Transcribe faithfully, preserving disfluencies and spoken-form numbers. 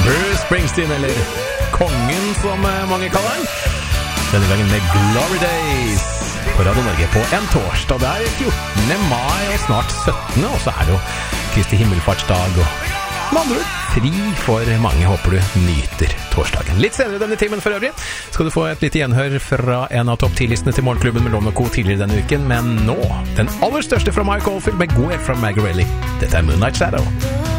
Bruce Springsteen, eller Kongen som mange kaller han. Denne gangen med Glory Days på Radio Norge på en torsdag. Det er fjortende mai og snart syttende, og så er det jo Kristi himmelfartsdag og med andre ord fri for mange. Håper du nyter torsdagen. Litt senere denne timen for øvrig skal du få et lite gjenhør fra en av topp ti-listene til Morgenklubben med Lovende Co. tidligere denne uken, men nå den aller største fra Mike Oldfield med God Hjelp fra Maggie Reilly. Dette er Moonlight Shadow.